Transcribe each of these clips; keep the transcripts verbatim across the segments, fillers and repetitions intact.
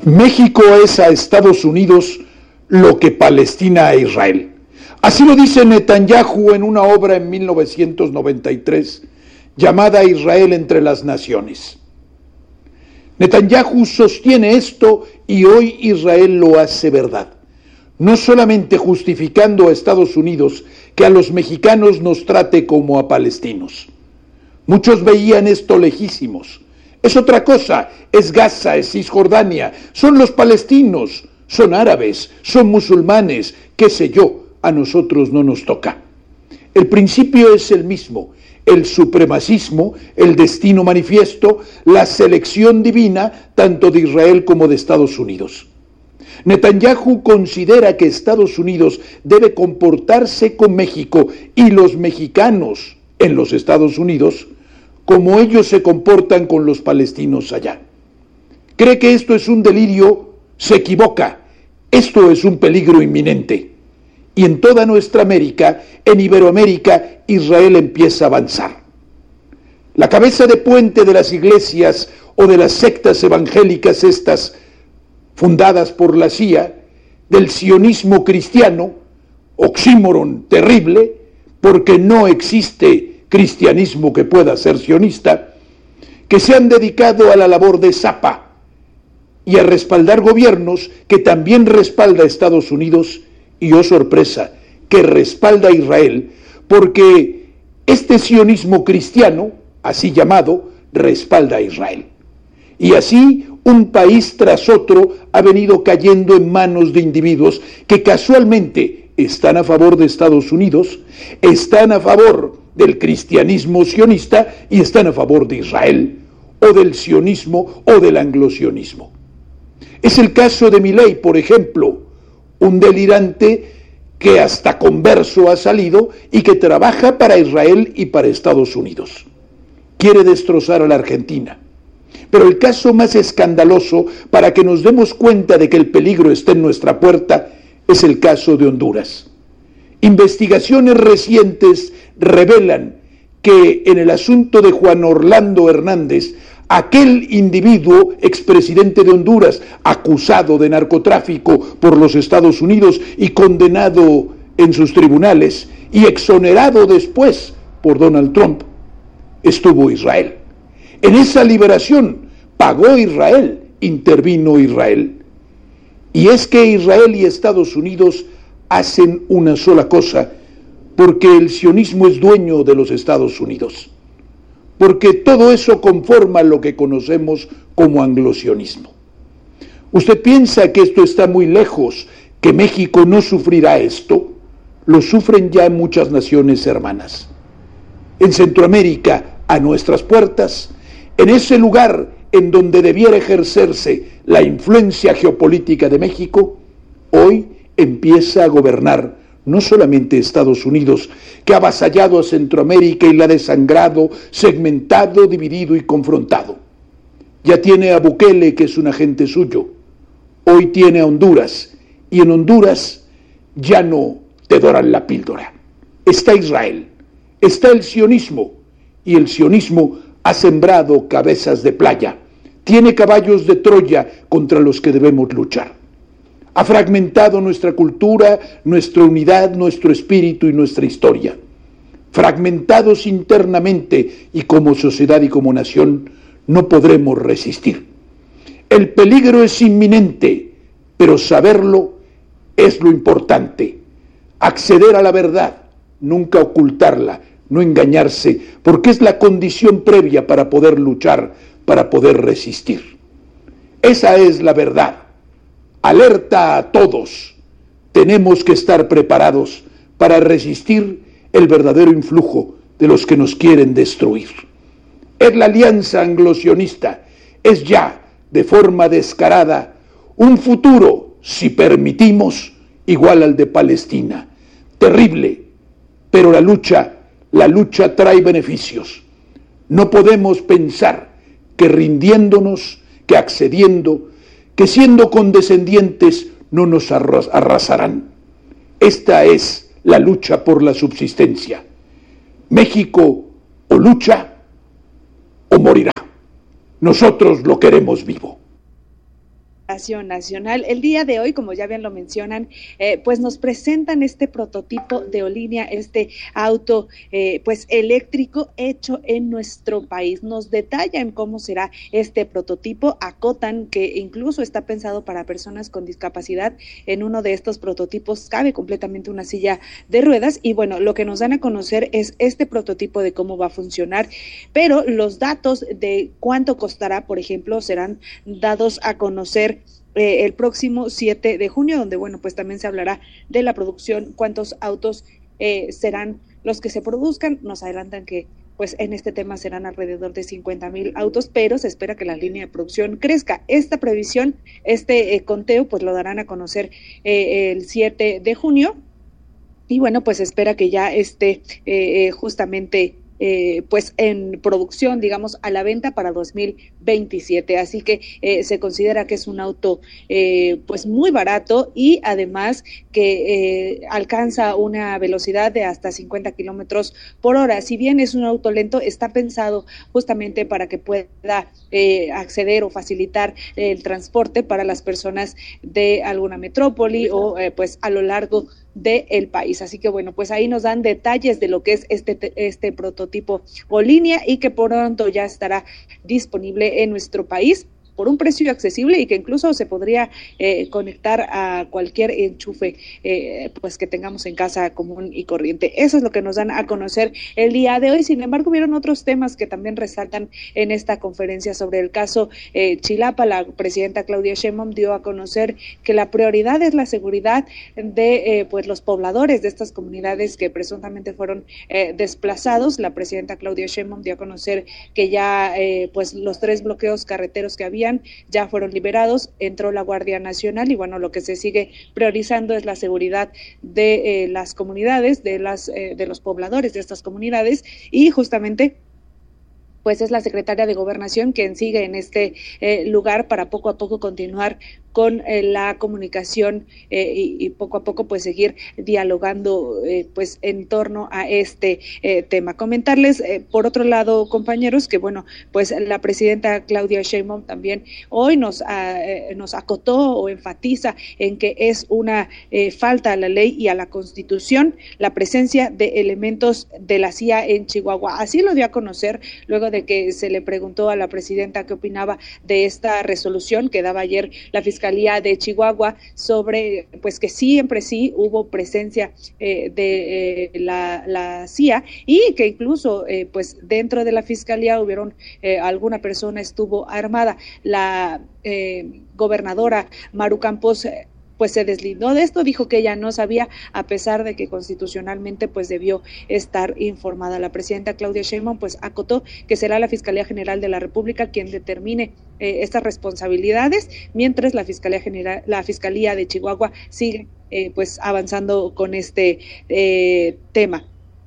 México es a Estados Unidos lo que Palestina a Israel. Así lo dice Netanyahu en una obra en mil novecientos noventa y tres llamada Israel entre las naciones. Netanyahu sostiene esto y hoy Israel lo hace verdad, no solamente justificando a Estados Unidos que a los mexicanos nos trate como a palestinos. Muchos veían esto lejísimos. Es otra cosa, es Gaza, es Cisjordania, son los palestinos, son árabes, son musulmanes, qué sé yo, a nosotros no nos toca. El principio es el mismo, el supremacismo, el destino manifiesto, la selección divina, tanto de Israel como de Estados Unidos. Netanyahu considera que Estados Unidos debe comportarse con México y los mexicanos en los Estados Unidos como ellos se comportan con los palestinos allá. Cree que esto es un delirio, se equivoca. Esto es un peligro inminente. Y en toda nuestra América, en Iberoamérica, Israel empieza a avanzar. La cabeza de puente de las iglesias o de las sectas evangélicas estas, fundadas por la C I A, del sionismo cristiano, oxímoron terrible, porque no existe cristianismo que pueda ser sionista, que se han dedicado a la labor de zapa y a respaldar gobiernos que también respalda a Estados Unidos y, oh sorpresa, que respalda a Israel, porque este sionismo cristiano, así llamado, respalda a Israel. Y así un país tras otro ha venido cayendo en manos de individuos que casualmente están a favor de Estados Unidos, están a favor del cristianismo sionista y están a favor de Israel, o del sionismo o del anglosionismo. Es el caso de Milei, por ejemplo, un delirante que hasta converso ha salido y que trabaja para Israel y para Estados Unidos. Quiere destrozar a la Argentina. Pero el caso más escandaloso, para que nos demos cuenta de que el peligro está en nuestra puerta, es el caso de Honduras. Investigaciones recientes revelan que en el asunto de Juan Orlando Hernández, aquel individuo, expresidente de Honduras, acusado de narcotráfico por los Estados Unidos y condenado en sus tribunales y exonerado después por Donald Trump, estuvo Israel. En esa liberación pagó Israel, intervino Israel. Y es que Israel y Estados Unidos hacen una sola cosa, porque el sionismo es dueño de los Estados Unidos, porque todo eso conforma lo que conocemos como anglosionismo. ¿Usted piensa que esto está muy lejos, que México no sufrirá esto? Lo sufren ya muchas naciones hermanas. En Centroamérica, a nuestras puertas, en ese lugar en donde debiera ejercerse la influencia geopolítica de México, hoy empieza a gobernar no solamente Estados Unidos, que ha avasallado a Centroamérica y la ha desangrado, segmentado, dividido y confrontado. Ya tiene a Bukele, que es un agente suyo. Hoy tiene a Honduras, y en Honduras ya no te doran la píldora. Está Israel, está el sionismo, y el sionismo ha sembrado cabezas de playa, tiene caballos de Troya contra los que debemos luchar. Ha fragmentado nuestra cultura, nuestra unidad, nuestro espíritu y nuestra historia. Fragmentados internamente y como sociedad y como nación, no podremos resistir. El peligro es inminente, pero saberlo es lo importante. Acceder a la verdad, nunca ocultarla, no engañarse, porque es la condición previa para poder luchar, para poder resistir. Esa es la verdad. Alerta a todos, tenemos que estar preparados para resistir el verdadero influjo de los que nos quieren destruir. Es la alianza anglosionista, es ya, de forma descarada, un futuro, si permitimos, igual al de Palestina. Terrible, pero la lucha, la lucha trae beneficios. No podemos pensar que rindiéndonos, que accediendo, que siendo condescendientes no nos arrasarán. Esta es la lucha por la subsistencia. México o lucha o morirá. Nosotros lo queremos vivo. Nacional. El día de hoy, como ya bien lo mencionan, eh, pues nos presentan este prototipo de Olinia, este auto eh, pues eléctrico hecho en nuestro país. Nos detallan cómo será este prototipo, acotan que incluso está pensado para personas con discapacidad. En uno de estos prototipos cabe completamente una silla de ruedas y bueno, lo que nos dan a conocer es este prototipo de cómo va a funcionar, pero los datos de cuánto costará, por ejemplo, serán dados a conocer Eh, el próximo siete de junio, donde, bueno, pues también se hablará de la producción, cuántos autos eh, serán los que se produzcan. Nos adelantan que, pues, en este tema serán alrededor de cincuenta mil autos, pero se espera que la línea de producción crezca. Esta previsión, este eh, conteo, pues lo darán a conocer eh, el siete de junio, y bueno, pues espera que ya esté eh, justamente Eh, pues en producción, digamos, a la venta para dos mil veintisiete, así que eh, se considera que es un auto eh, pues muy barato y además que eh, alcanza una velocidad de hasta cincuenta kilómetros por hora. Si bien es un auto lento, está pensado justamente para que pueda eh, acceder o facilitar el transporte para las personas de alguna metrópoli o eh, pues a lo largo del país. Así que bueno, pues ahí nos dan detalles de lo que es este, este prototipo Olinia y que pronto ya estará disponible en nuestro país por un precio accesible y que incluso se podría eh, conectar a cualquier enchufe eh, pues que tengamos en casa común y corriente. Eso es lo que nos dan a conocer el día de hoy. Sin embargo, vieron otros temas que también resaltan en esta conferencia sobre el caso eh, Chilapa. La presidenta Claudia Sheinbaum dio a conocer que la prioridad es la seguridad de eh, pues los pobladores de estas comunidades que presuntamente fueron eh, desplazados. La presidenta Claudia Sheinbaum dio a conocer que ya eh, pues los tres bloqueos carreteros que había ya fueron liberados, entró la Guardia Nacional y bueno, lo que se sigue priorizando es la seguridad de eh, las comunidades, de las eh, de los pobladores de estas comunidades y justamente pues es la secretaria de Gobernación quien sigue en este eh, lugar para poco a poco continuar con eh, la comunicación eh, y, y poco a poco pues seguir dialogando eh, pues en torno a este eh, tema. Comentarles eh, por otro lado, compañeros, que bueno, pues la presidenta Claudia Sheinbaum también hoy nos, eh, nos acotó o enfatiza en que es una eh, falta a la ley y a la Constitución la presencia de elementos de la C I A en Chihuahua. Así lo dio a conocer luego de que se le preguntó a la presidenta qué opinaba de esta resolución que daba ayer la Fiscalía de Chihuahua sobre pues que siempre sí hubo presencia eh, de eh, la, la C I A y que incluso eh, pues dentro de la Fiscalía hubieron eh, alguna persona estuvo armada. La eh, gobernadora Maru Campos eh, pues se deslindó de esto, dijo que ella no sabía, a pesar de que constitucionalmente pues debió estar informada. La presidenta Claudia Sheinbaum pues acotó que será la Fiscalía General de la República quien determine eh, estas responsabilidades, mientras la Fiscalía General, la Fiscalía de Chihuahua sigue eh, pues avanzando con este eh, tema.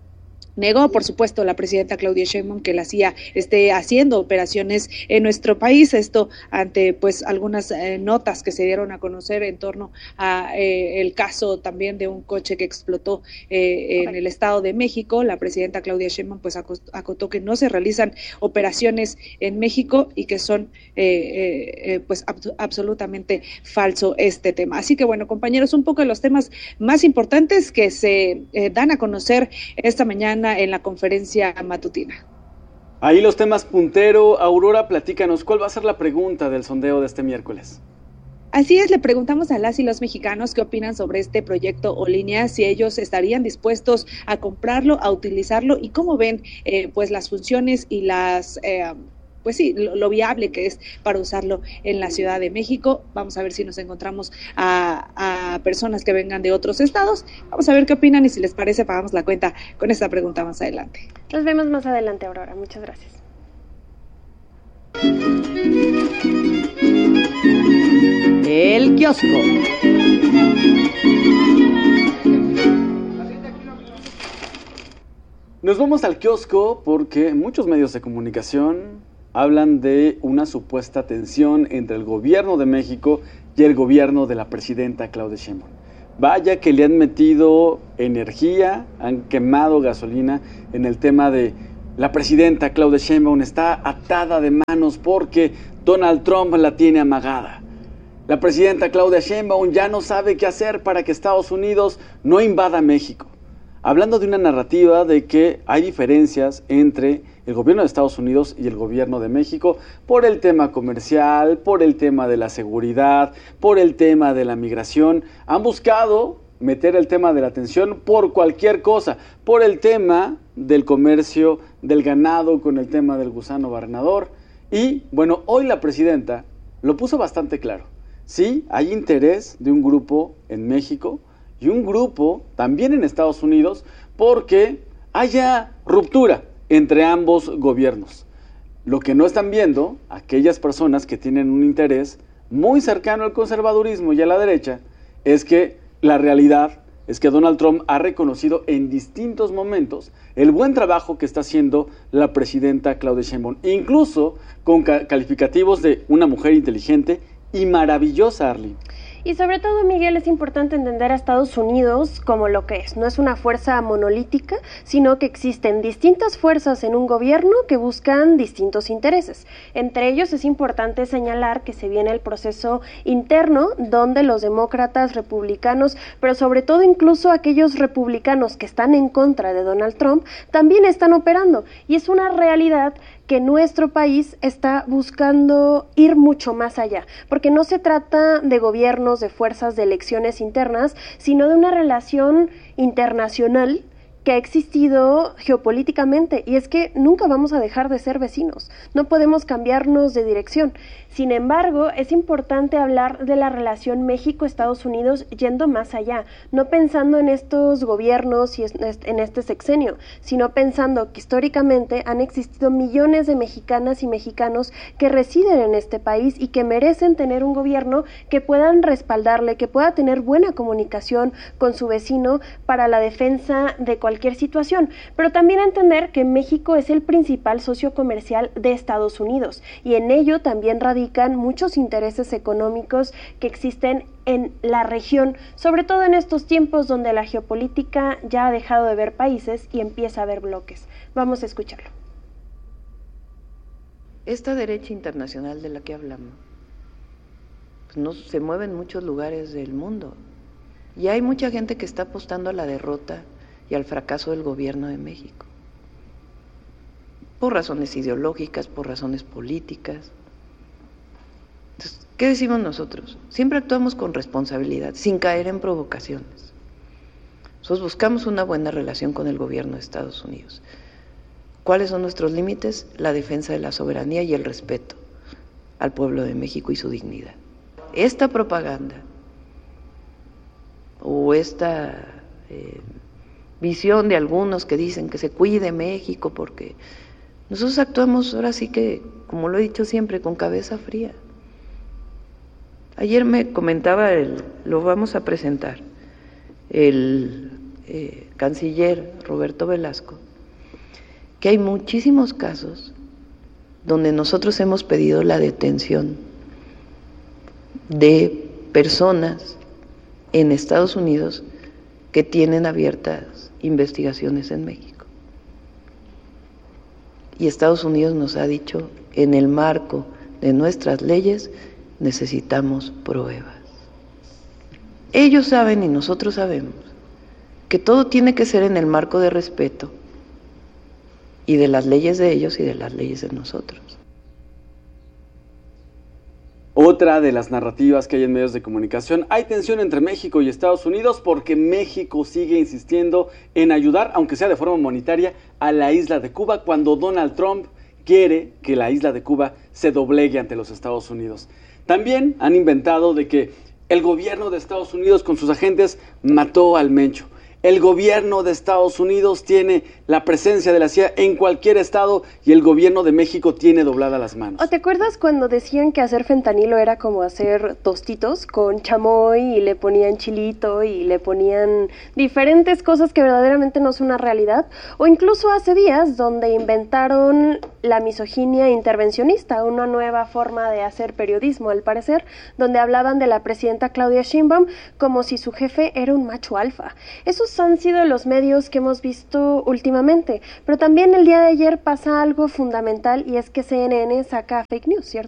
Negó, por supuesto, la presidenta Claudia Sheinbaum que la C I A esté haciendo operaciones en nuestro país, esto ante pues algunas eh, notas que se dieron a conocer en torno a eh, el caso también de un coche que explotó eh, en el Estado de México. La presidenta Claudia Sheinbaum pues acotó que no se realizan operaciones en México y que son eh, eh, pues ab- absolutamente falso este tema. Así que bueno, compañeros, un poco de los temas más importantes que se eh, dan a conocer esta mañana en la conferencia matutina. Ahí los temas puntero. Aurora, platícanos, ¿cuál va a ser la pregunta del sondeo de este miércoles? Así es, le preguntamos a las y los mexicanos qué opinan sobre este proyecto Olinia, si ellos estarían dispuestos a comprarlo, a utilizarlo y cómo ven eh, pues las funciones y las... Eh, pues sí, lo, lo viable que es para usarlo en la Ciudad de México. Vamos a ver si nos encontramos a, a personas que vengan de otros estados. Vamos a ver qué opinan y si les parece pagamos la cuenta con esta pregunta más adelante. Nos vemos más adelante, Aurora. Muchas gracias. El kiosco. Nos vamos al kiosco porque muchos medios de comunicación hablan de una supuesta tensión entre el gobierno de México y el gobierno de la presidenta Claudia Sheinbaum. Vaya que le han metido energía, han quemado gasolina en el tema de la presidenta Claudia Sheinbaum está atada de manos porque Donald Trump la tiene amagada. La presidenta Claudia Sheinbaum ya no sabe qué hacer para que Estados Unidos no invada México. Hablando de una narrativa de que hay diferencias entre el gobierno de Estados Unidos y el gobierno de México por el tema comercial, por el tema de la seguridad, por el tema de la migración. Han buscado meter el tema de la atención por cualquier cosa, por el tema del comercio del ganado con el tema del gusano barrenador. Y bueno, hoy la presidenta lo puso bastante claro. Sí, hay interés de un grupo en México y un grupo también en Estados Unidos porque haya ruptura entre ambos gobiernos. Lo que no están viendo aquellas personas que tienen un interés muy cercano al conservadurismo y a la derecha es que la realidad es que Donald Trump ha reconocido en distintos momentos el buen trabajo que está haciendo la presidenta Claudia Sheinbaum, incluso con calificativos de una mujer inteligente y maravillosa, Arlene. Y sobre todo, Miguel, es importante entender a Estados Unidos como lo que es. No es una fuerza monolítica, sino que existen distintas fuerzas en un gobierno que buscan distintos intereses. Entre ellos es importante señalar que se viene el proceso interno donde los demócratas, republicanos, pero sobre todo incluso aquellos republicanos que están en contra de Donald Trump, también están operando. Y es una realidad que nuestro país está buscando ir mucho más allá, porque no se trata de gobiernos, de fuerzas, de elecciones internas, sino de una relación internacional que ha existido geopolíticamente, y es que nunca vamos a dejar de ser vecinos, no podemos cambiarnos de dirección. Sin embargo, es importante hablar de la relación México-Estados Unidos yendo más allá, no pensando en estos gobiernos y en este sexenio, sino pensando que históricamente han existido millones de mexicanas y mexicanos que residen en este país y que merecen tener un gobierno que puedan respaldarle, que pueda tener buena comunicación con su vecino para la defensa de cualquier situación, pero también entender que México es el principal socio comercial de Estados Unidos y en ello también radica muchos intereses económicos que existen en la región, sobre todo en estos tiempos donde la geopolítica ya ha dejado de ver países y empieza a ver bloques. Vamos a escucharlo. Esta derecha internacional de la que hablamos pues no se mueve en muchos lugares del mundo y hay mucha gente que está apostando a la derrota y al fracaso del gobierno de México por razones ideológicas, por razones políticas. Entonces, ¿qué decimos nosotros? Siempre actuamos con responsabilidad, sin caer en provocaciones. Nosotros buscamos una buena relación con el gobierno de Estados Unidos. ¿Cuáles son nuestros límites? La defensa de la soberanía y el respeto al pueblo de México y su dignidad. Esta propaganda o esta eh, visión de algunos que dicen que se cuide México porque nosotros actuamos ahora sí que, como lo he dicho siempre, con cabeza fría. Ayer me comentaba, el, lo vamos a presentar, el eh, canciller Roberto Velasco, que hay muchísimos casos donde nosotros hemos pedido la detención de personas en Estados Unidos que tienen abiertas investigaciones en México. Y Estados Unidos nos ha dicho, en el marco de nuestras leyes, necesitamos pruebas. Ellos saben y nosotros sabemos que todo tiene que ser en el marco de respeto y de las leyes de ellos y de las leyes de nosotros. Otra de las narrativas que hay en medios de comunicación, hay tensión entre México y Estados Unidos porque México sigue insistiendo en ayudar, aunque sea de forma monetaria, a la isla de Cuba cuando Donald Trump quiere que la isla de Cuba se doblegue ante los Estados Unidos. También han inventado de que el gobierno de Estados Unidos con sus agentes mató al Mencho. El gobierno de Estados Unidos tiene la presencia de la C I A en cualquier estado y el gobierno de México tiene dobladas las manos. ¿O te acuerdas cuando decían que hacer fentanilo era como hacer tostitos con chamoy y le ponían chilito y le ponían diferentes cosas que verdaderamente no son una realidad? O incluso hace días donde inventaron la misoginia intervencionista, una nueva forma de hacer periodismo al parecer, donde hablaban de la presidenta Claudia Sheinbaum como si su jefe era un macho alfa. Esos han sido los medios que hemos visto últimamente, pero también el día de ayer pasa algo fundamental y es que C N N saca fake news, ¿cierto?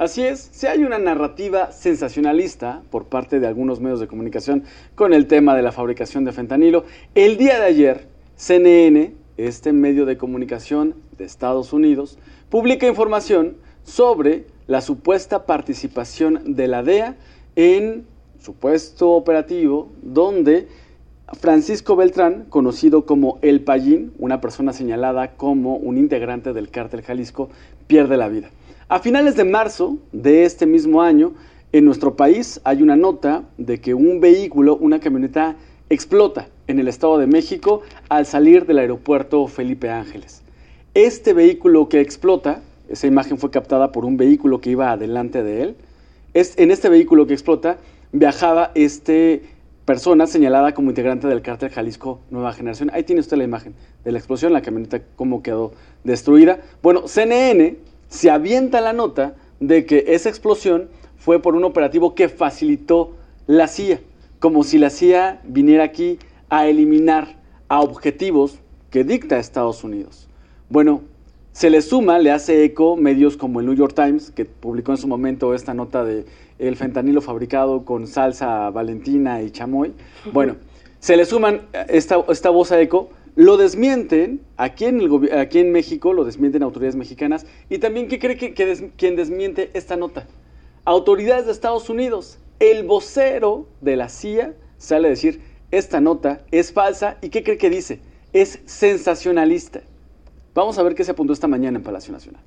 Así es, si hay una narrativa sensacionalista por parte de algunos medios de comunicación con el tema de la fabricación de fentanilo. El día de ayer, C N N, este medio de comunicación de Estados Unidos, publica información sobre la supuesta participación de la D E A en supuesto operativo donde Francisco Beltrán, conocido como El Payín, una persona señalada como un integrante del Cártel Jalisco, pierde la vida. A finales de marzo de este mismo año, en nuestro país hay una nota de que un vehículo, una camioneta, explota en el Estado de México al salir del aeropuerto Felipe Ángeles. Este vehículo que explota, esa imagen fue captada por un vehículo que iba adelante de él, es, en este vehículo que explota viajaba este persona señalada como integrante del Cártel Jalisco Nueva Generación. Ahí tiene usted la imagen de la explosión, la camioneta cómo quedó destruida. Bueno, C N N se avienta la nota de que esa explosión fue por un operativo que facilitó la C I A, como si la C I A viniera aquí a eliminar a objetivos que dicta Estados Unidos. Bueno, se le suma, le hace eco medios como el New York Times, que publicó en su momento esta nota de el fentanilo fabricado con salsa valentina y chamoy. Bueno, se le suman esta, esta voz a eco. Lo desmienten aquí en, el, aquí en México, lo desmienten autoridades mexicanas. Y también, ¿qué cree que, que des, quien desmiente esta nota? Autoridades de Estados Unidos. El vocero de la C I A sale a decir, esta nota es falsa. ¿Y qué cree que dice? Es sensacionalista. Vamos a ver qué se apuntó esta mañana en Palacio Nacional.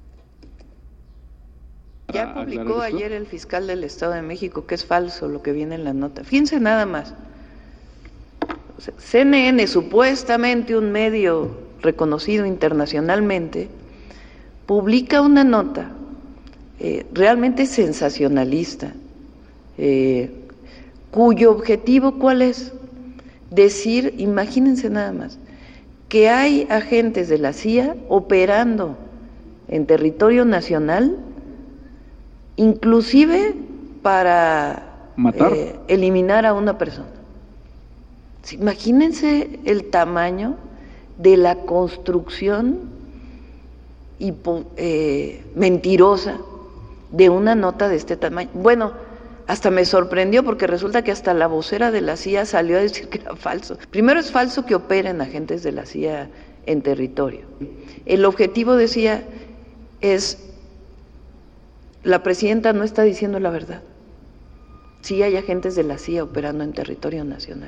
Ya publicó ayer el fiscal del Estado de México que es falso lo que viene en la nota. Fíjense nada más. O sea, C N N, supuestamente un medio reconocido internacionalmente, publica una nota eh, realmente sensacionalista, eh, cuyo objetivo, ¿cuál es? Decir, imagínense nada más, que hay agentes de la C I A operando en territorio nacional, inclusive para matar, eh, eliminar a una persona. Imagínense el tamaño de la construcción hipo, eh, mentirosa de una nota de este tamaño. Bueno, hasta me sorprendió porque resulta que hasta la vocera de la C I A salió a decir que era falso. Primero, es falso que operen agentes de la C I A en territorio. El objetivo, decía, es, la presidenta no está diciendo la verdad. Sí hay agentes de la C I A operando en territorio nacional.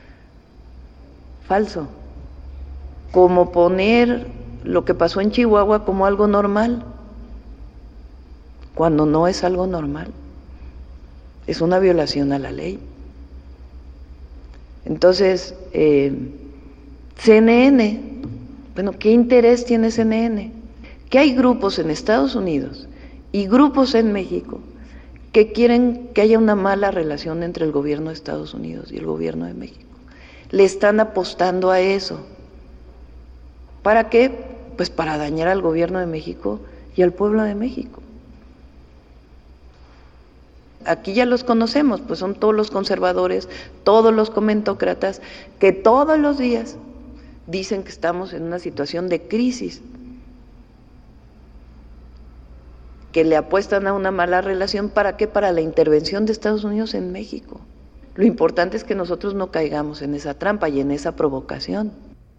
Falso. Como poner lo que pasó en Chihuahua como algo normal, cuando no es algo normal. Es una violación a la ley. Entonces, eh, C N N, bueno, ¿qué interés tiene C N N? Que hay grupos en Estados Unidos y grupos en México que quieren que haya una mala relación entre el gobierno de Estados Unidos y el gobierno de México. Le están apostando a eso. ¿Para qué? Pues para dañar al gobierno de México y al pueblo de México. Aquí ya los conocemos, pues son todos los conservadores, todos los comentócratas, que todos los días dicen que estamos en una situación de crisis, que le apuestan a una mala relación. ¿Para qué? Para la intervención de Estados Unidos en México. Lo importante es que nosotros no caigamos en esa trampa y en esa provocación.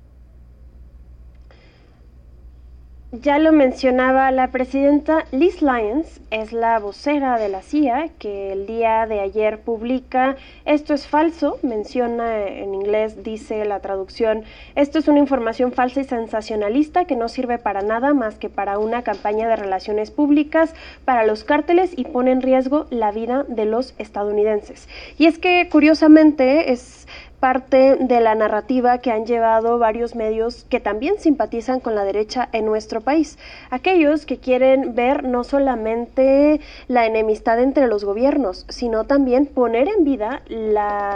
Ya lo mencionaba la presidenta, Liz Lyons es la vocera de la C I A, que el día de ayer publica, esto es falso, menciona en inglés, dice la traducción, esto es una información falsa y sensacionalista que no sirve para nada más que para una campaña de relaciones públicas para los cárteles y pone en riesgo la vida de los estadounidenses. Y es que, curiosamente, es parte de la narrativa que han llevado varios medios que también simpatizan con la derecha en nuestro país. Aquellos que quieren ver no solamente la enemistad entre los gobiernos, sino también poner en vida la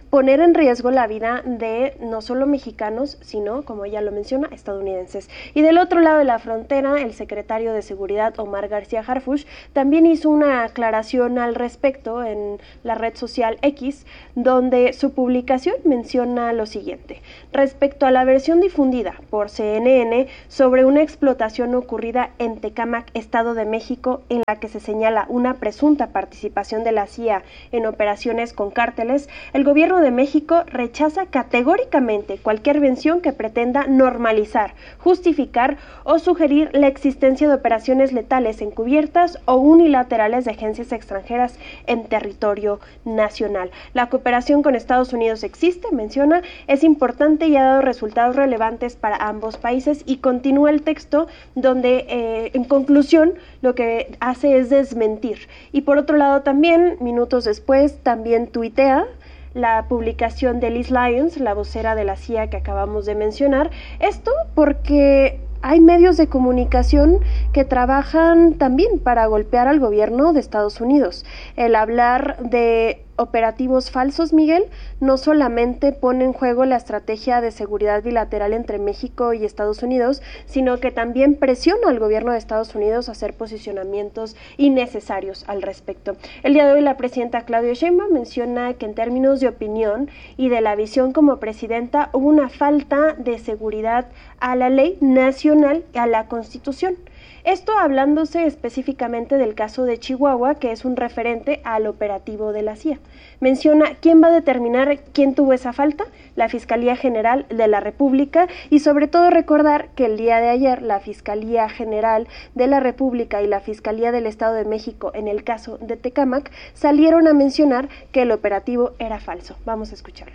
poner en riesgo la vida de no solo mexicanos, sino, como ella lo menciona, estadounidenses. Y del otro lado de la frontera, el secretario de Seguridad, Omar García Harfuch, también hizo una aclaración al respecto en la red social X, donde su publicación menciona lo siguiente: respecto a la versión difundida por C N N sobre una explotación ocurrida en Tecámac, Estado de México, en la que se señala una presunta participación de la C I A en operaciones con cárteles, el gobierno de México rechaza categóricamente cualquier versión que pretenda normalizar, justificar o sugerir la existencia de operaciones letales encubiertas o unilaterales de agencias extranjeras en territorio nacional. La cooperación con Estados Unidos existe, menciona, es importante y ha dado resultados relevantes para ambos países, y continúa el texto donde eh, en conclusión lo que hace es desmentir. Y por otro lado también, minutos después, también tuitea la publicación de Liz Lyons, la vocera de la C I A que acabamos de mencionar. Esto porque hay medios de comunicación que trabajan también para golpear al gobierno de Estados Unidos. El hablar de operativos falsos, Miguel, no solamente pone en juego la estrategia de seguridad bilateral entre México y Estados Unidos, sino que también presiona al gobierno de Estados Unidos a hacer posicionamientos innecesarios al respecto. El día de hoy la presidenta Claudia Sheinbaum menciona que en términos de opinión y de la visión como presidenta hubo una falta de seguridad a la ley nacional y a la Constitución. Esto hablándose específicamente del caso de Chihuahua, que es un referente al operativo de la C I A. Menciona quién va a determinar quién tuvo esa falta, la Fiscalía General de la República, y sobre todo recordar que el día de ayer la Fiscalía General de la República y la Fiscalía del Estado de México en el caso de Tecámac salieron a mencionar que el operativo era falso. Vamos a escucharlo.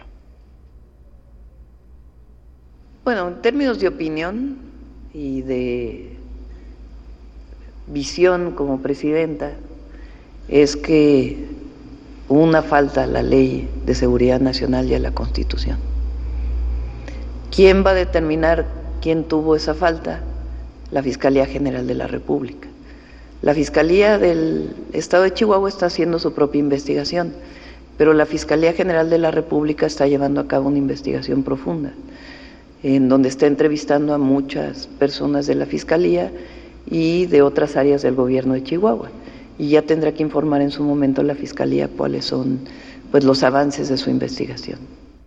Bueno, en términos de opinión y de visión como presidenta, es que hubo una falta a la Ley de Seguridad Nacional y a la Constitución. ¿Quién va a determinar quién tuvo esa falta? La Fiscalía General de la República. La Fiscalía del Estado de Chihuahua está haciendo su propia investigación, pero la Fiscalía General de la República está llevando a cabo una investigación profunda, en donde está entrevistando a muchas personas de la Fiscalía y de otras áreas del gobierno de Chihuahua, y ya tendrá que informar en su momento la Fiscalía cuáles son, pues, los avances de su investigación.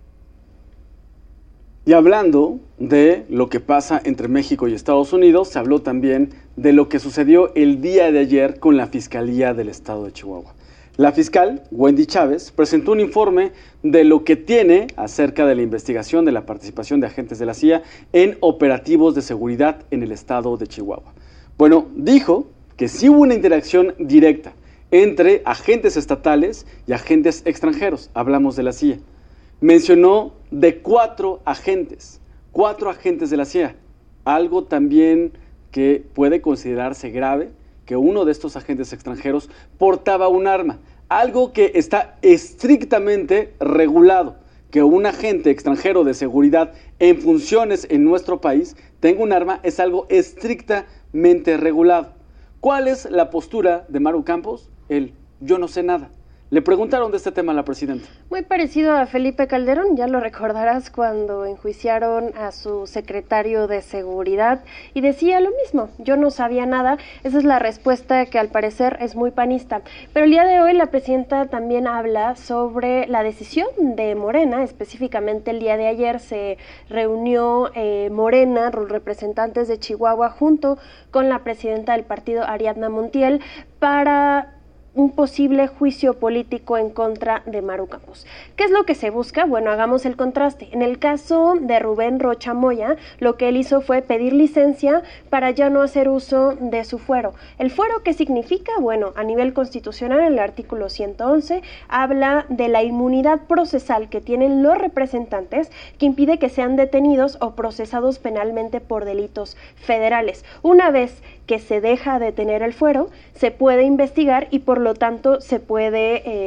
Y hablando de lo que pasa entre México y Estados Unidos, se habló también de lo que sucedió el día de ayer con la Fiscalía del Estado de Chihuahua. La fiscal, Wendy Chávez, presentó un informe de lo que tiene acerca de la investigación de la participación de agentes de la C I A en operativos de seguridad en el estado de Chihuahua. Bueno, dijo que sí hubo una interacción directa entre agentes estatales y agentes extranjeros. Hablamos de la C I A. Mencionó de cuatro agentes, cuatro agentes de la C I A. Algo también que puede considerarse grave, que uno de estos agentes extranjeros portaba un arma. Algo que está estrictamente regulado, que un agente extranjero de seguridad en funciones en nuestro país tenga un arma, es algo estrictamente regulado. ¿Cuál es la postura de Maru Campos? El yo no sé nada. Le preguntaron de este tema a la presidenta. Muy parecido a Felipe Calderón, ya lo recordarás cuando enjuiciaron a su secretario de Seguridad y decía lo mismo, yo no sabía nada. Esa es la respuesta que al parecer es muy panista. Pero el día de hoy la presidenta también habla sobre la decisión de Morena, específicamente el día de ayer se reunió eh, Morena, los representantes de Chihuahua, junto con la presidenta del partido, Ariadna Montiel, para un posible juicio político en contra de Maru Campos. ¿Qué es lo que se busca? Bueno, hagamos el contraste. En el caso de Rubén Rocha Moya, lo que él hizo fue pedir licencia para ya no hacer uso de su fuero. ¿El fuero qué significa? Bueno, a nivel constitucional, el artículo ciento once habla de la inmunidad procesal que tienen los representantes que impide que sean detenidos o procesados penalmente por delitos federales. Una vez que se deja de tener el fuero, se puede investigar y por lo tanto se puede eh,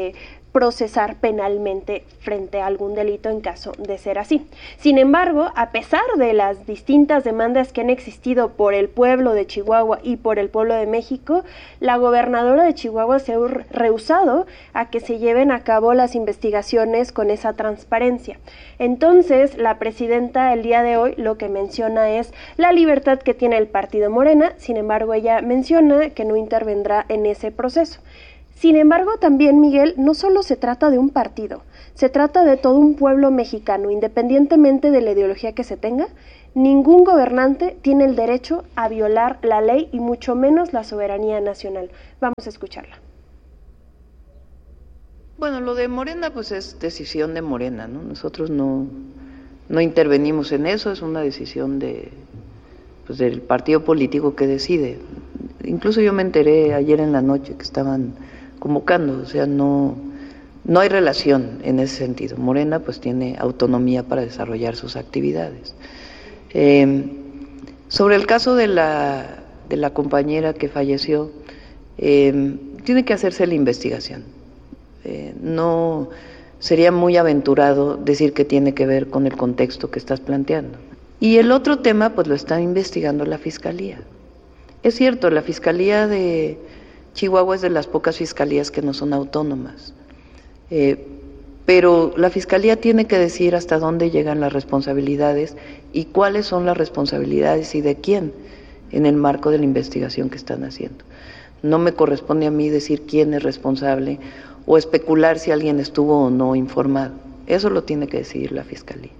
procesar penalmente frente a algún delito en caso de ser así. Sin embargo, a pesar de las distintas demandas que han existido por el pueblo de Chihuahua y por el pueblo de México, la gobernadora de Chihuahua se ha rehusado a que se lleven a cabo las investigaciones con esa transparencia. Entonces, la presidenta el día de hoy lo que menciona es la libertad que tiene el partido Morena, sin embargo, ella menciona que no intervendrá en ese proceso. Sin embargo, también, Miguel, no solo se trata de un partido, se trata de todo un pueblo mexicano, independientemente de la ideología que se tenga. Ningún gobernante tiene el derecho a violar la ley y mucho menos la soberanía nacional. Vamos a escucharla. Bueno, lo de Morena pues es decisión de Morena, ¿no? Nosotros no, no intervenimos en eso, es una decisión de, pues, del partido político que decide. Incluso yo me enteré ayer en la noche que estaban convocando, o sea, no, no hay relación en ese sentido. Morena pues tiene autonomía para desarrollar sus actividades. Eh, sobre el caso de la, de la compañera que falleció, eh, tiene que hacerse la investigación. Eh, no sería muy aventurado decir que tiene que ver con el contexto que estás planteando. Y el otro tema pues lo está investigando la Fiscalía. Es cierto, la Fiscalía de Chihuahua es de las pocas fiscalías que no son autónomas, eh, pero la Fiscalía tiene que decir hasta dónde llegan las responsabilidades y cuáles son las responsabilidades y de quién en el marco de la investigación que están haciendo. No me corresponde a mí decir quién es responsable o especular si alguien estuvo o no informado. Eso lo tiene que decidir la Fiscalía.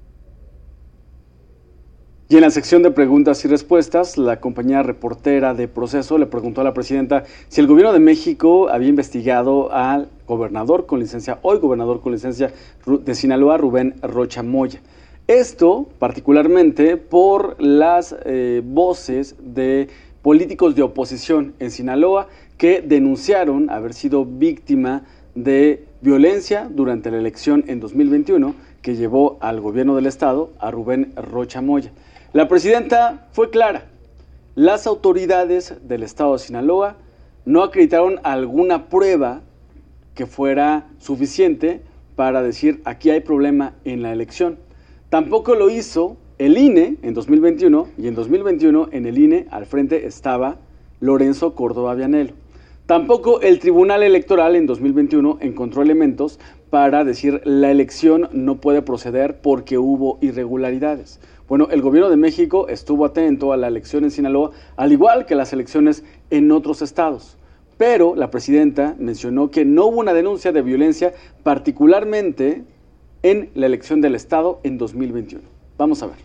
Y en la sección de preguntas y respuestas, la compañía reportera de Proceso le preguntó a la presidenta si el gobierno de México había investigado al gobernador con licencia, hoy gobernador con licencia de Sinaloa, Rubén Rocha Moya. Esto particularmente por las eh, voces de políticos de oposición en Sinaloa que denunciaron haber sido víctima de violencia durante la elección en dos mil veintiuno que llevó al gobierno del estado a Rubén Rocha Moya. La presidenta fue clara: las autoridades del estado de Sinaloa no acreditaron alguna prueba que fuera suficiente para decir aquí hay problema en la elección. Tampoco lo hizo el I N E en dos mil veintiuno, y en dos mil veintiuno en el I N E al frente estaba Lorenzo Córdoba Vianelo. Tampoco el Tribunal Electoral en dos mil veintiuno encontró elementos para decir la elección no puede proceder porque hubo irregularidades. Bueno, el gobierno de México estuvo atento a la elección en Sinaloa, al igual que las elecciones en otros estados. Pero la presidenta mencionó que no hubo una denuncia de violencia, particularmente en la elección del estado en dos mil veintiuno. Vamos a ver.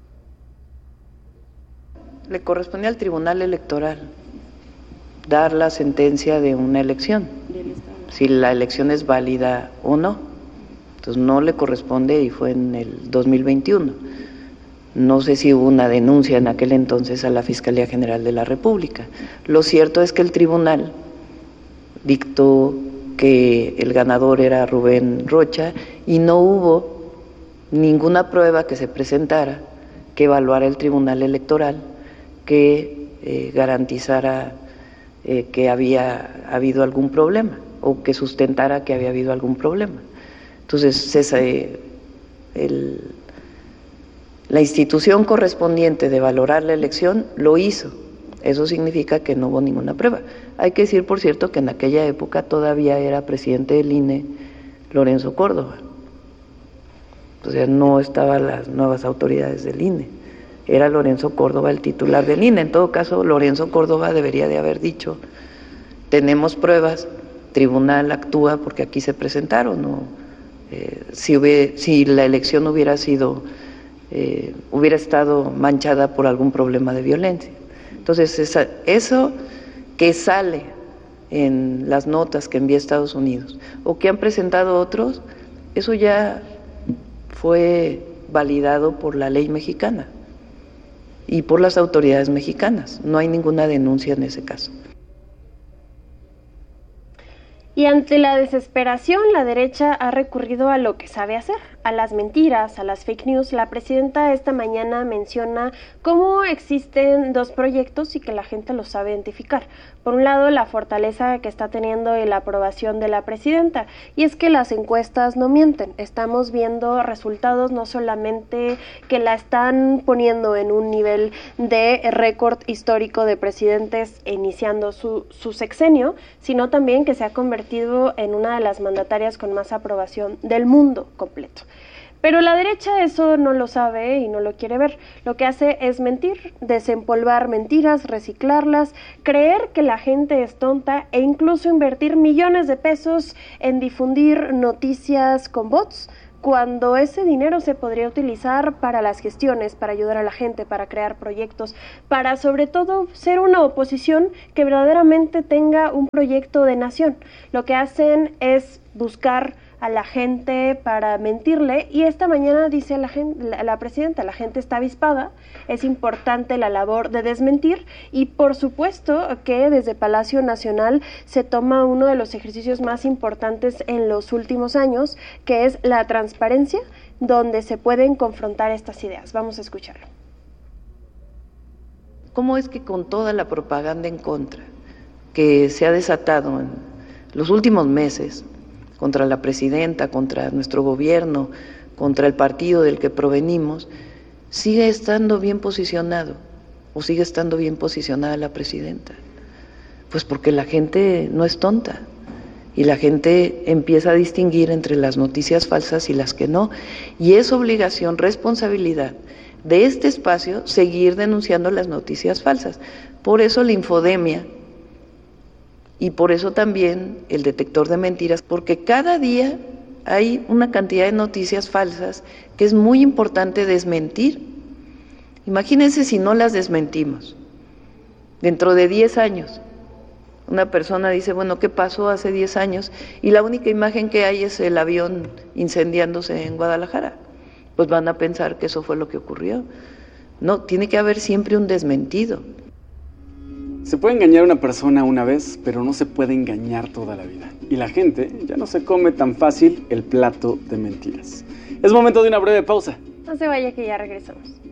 Le corresponde al Tribunal Electoral dar la sentencia de una elección, si la elección es válida o no. Entonces no le corresponde y fue en el dos mil veintiuno. No sé si hubo una denuncia en aquel entonces a la Fiscalía General de la República. Lo cierto es que el tribunal dictó que el ganador era Rubén Rocha y no hubo ninguna prueba que se presentara que evaluara el Tribunal Electoral que eh, garantizara eh, que había habido algún problema o que sustentara que había habido algún problema. Entonces, esa, eh, el, la institución correspondiente de valorar la elección lo hizo. Eso significa que no hubo ninguna prueba. Hay que decir, por cierto, que en aquella época todavía era presidente del I N E Lorenzo Córdoba. O sea, no estaban las nuevas autoridades del I N E. Era Lorenzo Córdoba el titular del I N E. En todo caso, Lorenzo Córdoba debería de haber dicho, tenemos pruebas, tribunal actúa porque aquí se presentaron. ¿No? Eh, si, hubiera, si la elección hubiera sido, eh, hubiera estado manchada por algún problema de violencia. Entonces, esa, eso que sale en las notas que envía Estados Unidos o que han presentado otros, eso ya fue validado por la ley mexicana y por las autoridades mexicanas. No hay ninguna denuncia en ese caso. Y ante la desesperación, la derecha ha recurrido a lo que sabe hacer, a las mentiras, a las fake news, la presidenta esta mañana menciona cómo existen dos proyectos y que la gente los sabe identificar. Por un lado, la fortaleza que está teniendo y la aprobación de la presidenta, y es que las encuestas no mienten. Estamos viendo resultados no solamente que la están poniendo en un nivel de récord histórico de presidentes iniciando su, su sexenio, sino también que se ha convertido en una de las mandatarias con más aprobación del mundo completo. Pero la derecha eso no lo sabe y no lo quiere ver. Lo que hace es mentir, desempolvar mentiras, reciclarlas, creer que la gente es tonta e incluso invertir millones de pesos en difundir noticias con bots, cuando ese dinero se podría utilizar para las gestiones, para ayudar a la gente, para crear proyectos, para sobre todo ser una oposición que verdaderamente tenga un proyecto de nación. Lo que hacen es buscar a la gente para mentirle, y esta mañana dice la, gente, la, la presidenta, la gente está avispada, es importante la labor de desmentir, y por supuesto que desde Palacio Nacional se toma uno de los ejercicios más importantes en los últimos años, que es la transparencia, donde se pueden confrontar estas ideas. Vamos a escucharlo. ¿Cómo es que con toda la propaganda en contra que se ha desatado en los últimos meses, contra la presidenta, contra nuestro gobierno, contra el partido del que provenimos, sigue estando bien posicionado o sigue estando bien posicionada la presidenta? Pues porque la gente no es tonta y la gente empieza a distinguir entre las noticias falsas y las que no, y es obligación, responsabilidad de este espacio seguir denunciando las noticias falsas. Por eso la infodemia, y por eso también el detector de mentiras, porque cada día hay una cantidad de noticias falsas que es muy importante desmentir. Imagínense si no las desmentimos. Dentro de diez años, una persona dice, bueno, ¿qué pasó hace diez años? Y la única imagen que hay es el avión incendiándose en Guadalajara. Pues van a pensar que eso fue lo que ocurrió. No, tiene que haber siempre un desmentido. Se puede engañar a una persona una vez, pero no se puede engañar toda la vida. Y la gente ya no se come tan fácil el plato de mentiras. Es momento de una breve pausa. No se vaya, que ya regresamos.